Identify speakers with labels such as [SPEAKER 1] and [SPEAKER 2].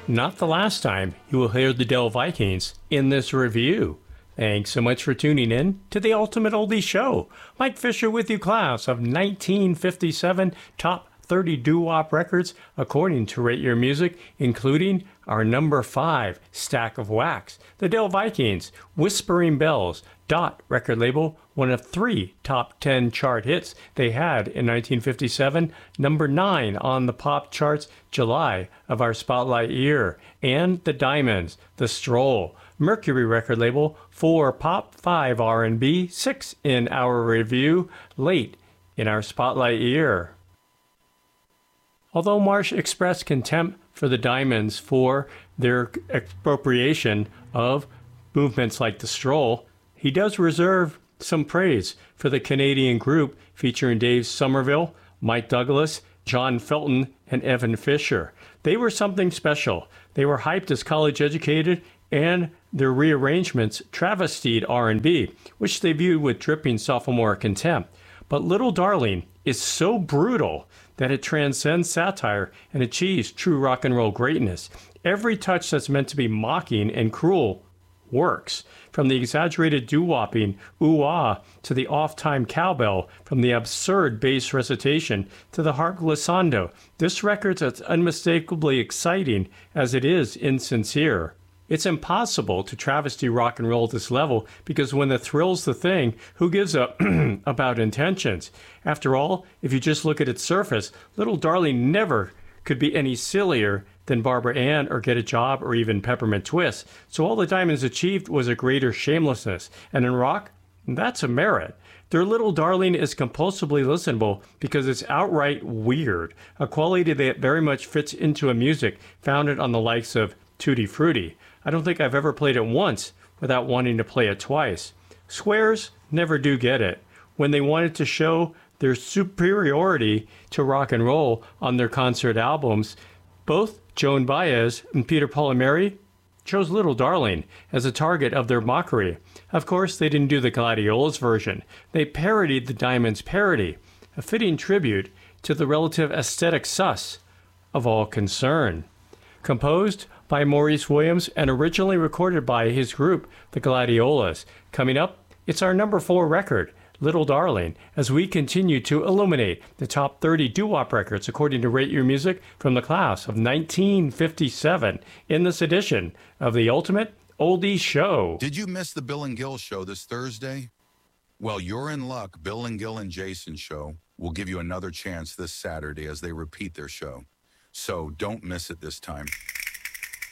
[SPEAKER 1] not the last time you will hear the Dell Vikings in this review. Thanks so much for tuning in to the Ultimate Oldies Show. Mike Fisher with you, class of 1957 top 30 doo-wop records according to Rate Your Music, including our number 5 Stack of Wax, the Dell Vikings, Whispering Bells, Dot record label, one of 3 top 10 chart hits they had in 1957, number 9 on the pop charts, July of our spotlight year, and the Diamonds, The Stroll, Mercury record label, 4 pop, 5 R&B, 6 in our review, late in our spotlight year. Although Marsh expressed contempt for the Diamonds for their expropriation of movements like The Stroll, he does reserve some praise for the Canadian group featuring Dave Somerville, Mike Douglas, John Felton, and Evan Fisher. They were something special. They were hyped as college-educated, and their rearrangements travestied R&B, which they viewed with dripping sophomore contempt. But Little Darling is so brutal that it transcends satire and achieves true rock and roll greatness. Every touch that's meant to be mocking and cruel works. From the exaggerated doo-wopping ooh-ah to the off-time cowbell, from the absurd bass recitation to the harp glissando, this record's as unmistakably exciting as it is insincere. It's impossible to travesty rock and roll at this level because when the thrill's the thing, who gives a about intentions? After all, if you just look at its surface, Little Darling never could be any sillier than Barbara Ann or Get a Job or even Peppermint Twist. So all the Diamonds achieved was a greater shamelessness. And in rock, that's a merit. Their Little Darling is compulsively listenable because it's outright weird, a quality that very much fits into a music founded on the likes of Tutti Frutti. I don't think I've ever played it once without wanting to play it twice. Squares never do get it. When they wanted to show their superiority to rock and roll on their concert albums, both Joan Baez and Peter Paul and Mary chose Little Darling as a target of their mockery. Of course, they didn't do the Gladiolas version. They parodied the Diamonds' parody, a fitting tribute to the relative aesthetic sus of all concerned. Composed by Maurice Williams and originally recorded by his group, the Gladiolas. Coming up, it's our number 4 record, Little Darling, as we continue to illuminate the top 30 doo-wop records according to Rate Your Music from the class of 1957 in this edition of the Ultimate Oldies Show.
[SPEAKER 2] Did you miss the Bill and Gil show this Thursday? Well, you're in luck. Bill and Gil and Jason show will give you another chance this Saturday as they repeat their show. So don't miss it this time.